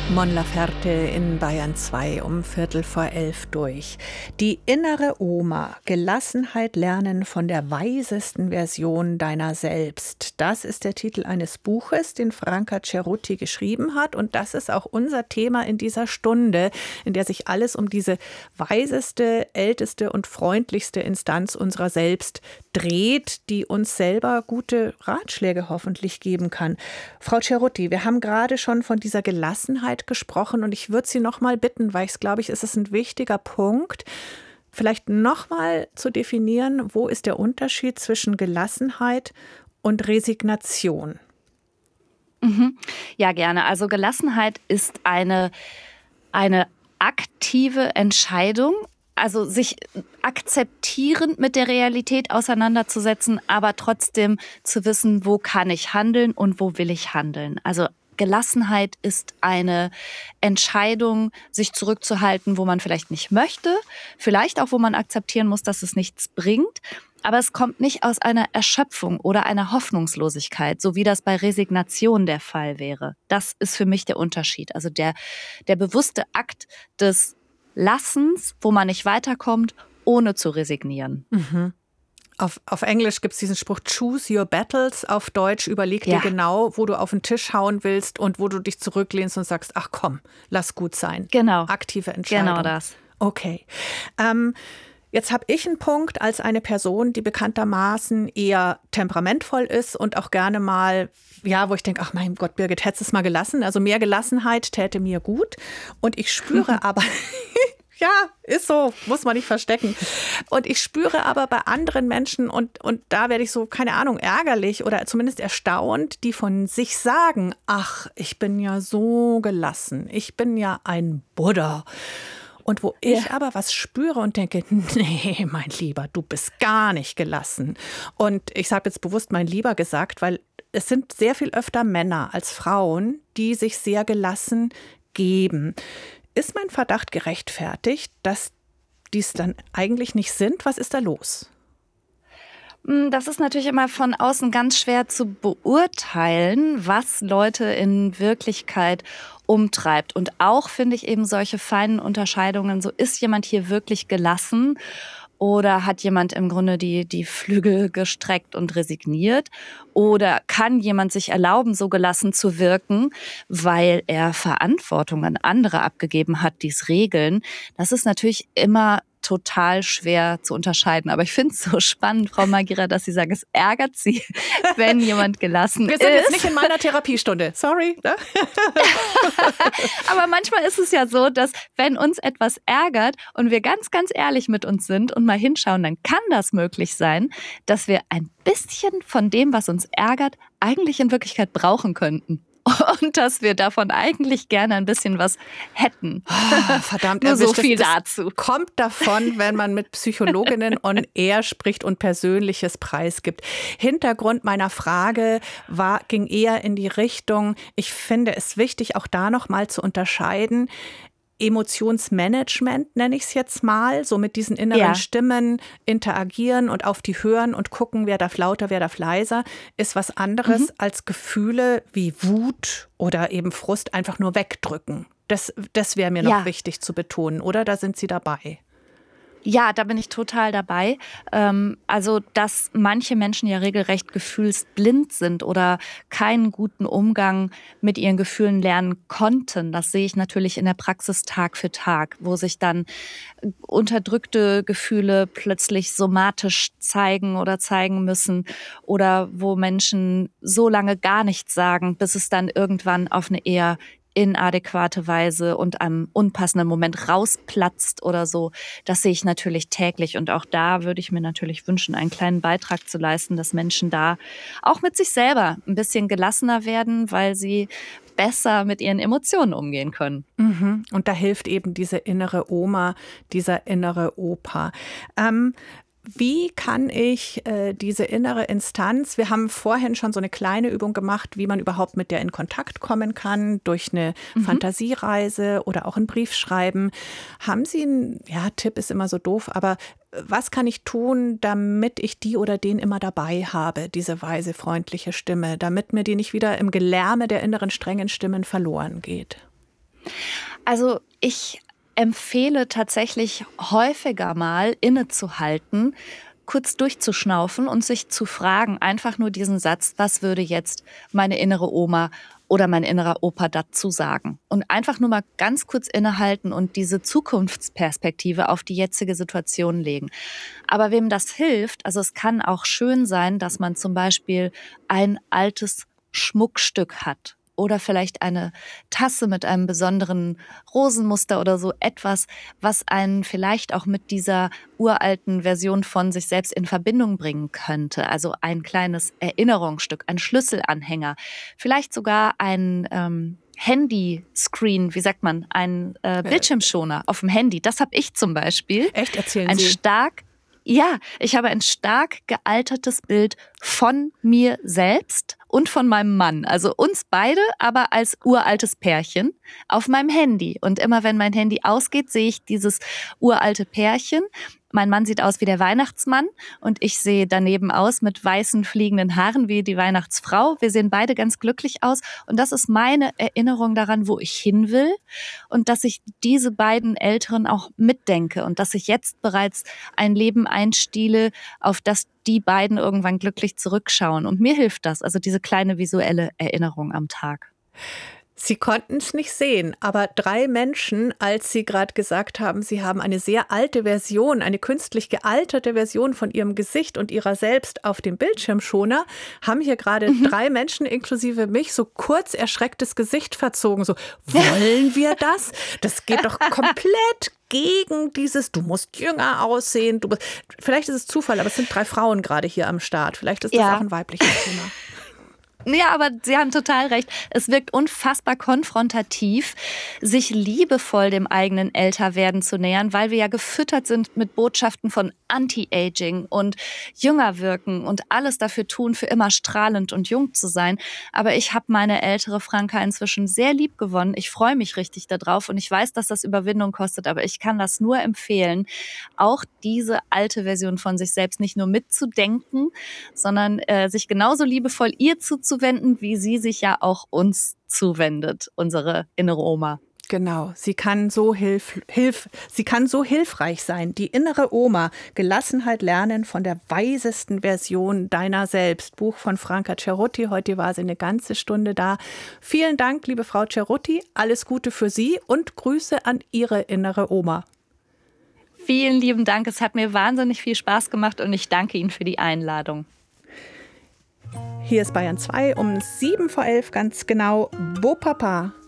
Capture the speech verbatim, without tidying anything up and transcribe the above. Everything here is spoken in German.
Mon Laferte in Bayern zwei um Viertel vor elf durch. Die innere Oma. Gelassenheit lernen von der weisesten Version deiner selbst. Das ist der Titel eines Buches, den Franca Cerutti geschrieben hat. Und das ist auch unser Thema in dieser Stunde, in der sich alles um diese weiseste, älteste und freundlichste Instanz unserer selbst dreht, die uns selber gute Ratschläge hoffentlich geben kann. Frau Cerutti, wir haben gerade schon von dieser Gelassenheit gesprochen und ich würde Sie noch mal bitten, weil ich glaube, ich, ist es ein wichtiger Punkt, vielleicht noch mal zu definieren, wo ist der Unterschied zwischen Gelassenheit und Resignation? Mhm. Ja, gerne. Also Gelassenheit ist eine, eine aktive Entscheidung, also sich akzeptierend mit der Realität auseinanderzusetzen, aber trotzdem zu wissen, wo kann ich handeln und wo will ich handeln. Also Gelassenheit ist eine Entscheidung, sich zurückzuhalten, wo man vielleicht nicht möchte, vielleicht auch, wo man akzeptieren muss, dass es nichts bringt. Aber es kommt nicht aus einer Erschöpfung oder einer Hoffnungslosigkeit, so wie das bei Resignation der Fall wäre. Das ist für mich der Unterschied. Also der, der bewusste Akt des Lassens, wo man nicht weiterkommt, ohne zu resignieren. Mhm. Auf, auf Englisch gibt es diesen Spruch, choose your battles. Auf Deutsch, überleg dir Ja. genau, wo du auf den Tisch hauen willst und wo du dich zurücklehnst und sagst, ach komm, lass gut sein. Genau. Aktive Entscheidung. Genau das. Okay. Ähm, jetzt habe ich einen Punkt als eine Person, die bekanntermaßen eher temperamentvoll ist und auch gerne mal, ja, wo ich denke, ach mein Gott, Birgit, hättest es mal gelassen. Also mehr Gelassenheit täte mir gut. Und ich spüre aber... Ja, ist so, muss man nicht verstecken. Und ich spüre aber bei anderen Menschen, und, und da werde ich so, keine Ahnung, ärgerlich oder zumindest erstaunt, die von sich sagen, ach, ich bin ja so gelassen, ich bin ja ein Buddha. Und wo ich ja. aber was spüre und denke, nee, mein Lieber, du bist gar nicht gelassen. Und ich habe jetzt bewusst mein Lieber gesagt, weil es sind sehr viel öfter Männer als Frauen, die sich sehr gelassen geben. Ist mein Verdacht gerechtfertigt, dass die es dann eigentlich nicht sind? Was ist da los? Das ist natürlich immer von außen ganz schwer zu beurteilen, was Leute in Wirklichkeit umtreibt. Und auch finde ich eben solche feinen Unterscheidungen, so ist jemand hier wirklich gelassen oder hat jemand im Grunde die, die Flügel gestreckt und resigniert? Oder kann jemand sich erlauben, so gelassen zu wirken, weil er Verantwortung an andere abgegeben hat, die es regeln? Das ist natürlich immer total schwer zu unterscheiden. Aber ich finde es so spannend, Frau Magira, dass Sie sagen, es ärgert Sie, wenn jemand gelassen ist. Wir sind jetzt nicht in meiner Therapiestunde, sorry. Ne? Aber manchmal ist es ja so, dass wenn uns etwas ärgert und wir ganz, ganz ehrlich mit uns sind und mal hinschauen, dann kann das möglich sein, dass wir ein bisschen von dem, was uns ärgert, eigentlich in Wirklichkeit brauchen könnten. Und dass wir davon eigentlich gerne ein bisschen was hätten. Oh, verdammt, nur so das, viel das dazu. Kommt davon, wenn man mit Psychologinnen on air spricht und Persönliches preisgibt. Hintergrund meiner Frage war, ging eher in die Richtung, ich finde es wichtig, auch da noch mal zu unterscheiden, Emotionsmanagement nenne ich es jetzt mal, so mit diesen inneren Ja. Stimmen interagieren und auf die hören und gucken, wer darf lauter, wer darf leiser, ist was anderes Mhm. als Gefühle wie Wut oder eben Frust einfach nur wegdrücken. Das, das wäre mir noch Ja. wichtig zu betonen, oder? Da sind Sie dabei. Ja, da bin ich total dabei. Ähm, also, dass manche Menschen ja regelrecht gefühlsblind sind oder keinen guten Umgang mit ihren Gefühlen lernen konnten, das sehe ich natürlich in der Praxis Tag für Tag, wo sich dann unterdrückte Gefühle plötzlich somatisch zeigen oder zeigen müssen oder wo Menschen so lange gar nichts sagen, bis es dann irgendwann auf eine eher inadäquate Weise und am unpassenden Moment rausplatzt oder so. Das sehe ich natürlich täglich. Und auch da würde ich mir natürlich wünschen, einen kleinen Beitrag zu leisten, dass Menschen da auch mit sich selber ein bisschen gelassener werden, weil sie besser mit ihren Emotionen umgehen können. Mhm. Und da hilft eben diese innere Oma, dieser innere Opa. Ähm, Wie kann ich äh, diese innere Instanz, wir haben vorhin schon so eine kleine Übung gemacht, wie man überhaupt mit der in Kontakt kommen kann, durch eine mhm. Fantasiereise oder auch einen Brief schreiben. Haben Sie einen, ja, Tipp ist immer so doof, aber was kann ich tun, damit ich die oder den immer dabei habe, diese weise, freundliche Stimme, damit mir die nicht wieder im Gelärme der inneren strengen Stimmen verloren geht? Also ich empfehle tatsächlich häufiger mal innezuhalten, kurz durchzuschnaufen und sich zu fragen, einfach nur diesen Satz, was würde jetzt meine innere Oma oder mein innerer Opa dazu sagen? Und einfach nur mal ganz kurz innehalten und diese Zukunftsperspektive auf die jetzige Situation legen. Aber wem das hilft, also es kann auch schön sein, dass man zum Beispiel ein altes Schmuckstück hat oder vielleicht eine Tasse mit einem besonderen Rosenmuster oder so etwas, was einen vielleicht auch mit dieser uralten Version von sich selbst in Verbindung bringen könnte. Also ein kleines Erinnerungsstück, ein Schlüsselanhänger, vielleicht sogar ein ähm, Handyscreen, wie sagt man, ein äh, Bildschirmschoner auf dem Handy. Das habe ich zum Beispiel. Echt? Erzählen ein Sie. stark Ja, ich habe ein stark gealtertes Bild von mir selbst und von meinem Mann. Also uns beide, aber als uraltes Pärchen auf meinem Handy. Und immer wenn mein Handy ausgeht, sehe ich dieses uralte Pärchen. Mein Mann sieht aus wie der Weihnachtsmann und ich sehe daneben aus mit weißen fliegenden Haaren wie die Weihnachtsfrau. Wir sehen beide ganz glücklich aus und das ist meine Erinnerung daran, wo ich hin will und dass ich diese beiden Älteren auch mitdenke und dass ich jetzt bereits ein Leben einstiele, auf das die beiden irgendwann glücklich zurückschauen. Und mir hilft das, also diese kleine visuelle Erinnerung am Tag. Sie konnten es nicht sehen, aber drei Menschen, als Sie gerade gesagt haben, Sie haben eine sehr alte Version, eine künstlich gealterte Version von Ihrem Gesicht und Ihrer selbst auf dem Bildschirmschoner, haben hier gerade mhm. drei Menschen inklusive mich so kurz erschrecktes Gesicht verzogen. So, wollen wir das? Das geht doch komplett gegen dieses, du musst jünger aussehen. Du musst, vielleicht ist es Zufall, aber es sind drei Frauen gerade hier am Start. Vielleicht ist das ja auch ein weibliches Thema. Ja, aber Sie haben total recht. Es wirkt unfassbar konfrontativ, sich liebevoll dem eigenen Älterwerden zu nähern, weil wir ja gefüttert sind mit Botschaften von Anti-Aging und jünger wirken und alles dafür tun, für immer strahlend und jung zu sein. Aber ich habe meine ältere Franka inzwischen sehr lieb gewonnen. Ich freue mich richtig darauf und ich weiß, dass das Überwindung kostet, aber ich kann das nur empfehlen, auch diese alte Version von sich selbst nicht nur mitzudenken, sondern äh, sich genauso liebevoll ihr zuzuwenden, wie sie sich ja auch uns zuwendet, unsere innere Oma. Genau, sie kann so hilf, hilf, sie kann so hilfreich sein. Die innere Oma, Gelassenheit lernen von der weisesten Version deiner selbst. Buch von Franca Cerutti. Heute war sie eine ganze Stunde da. Vielen Dank, liebe Frau Cerutti. Alles Gute für Sie und Grüße an Ihre innere Oma. Vielen lieben Dank. Es hat mir wahnsinnig viel Spaß gemacht und ich danke Ihnen für die Einladung. Hier ist Bayern zwei um sieben vor elf ganz genau. Beau Papa.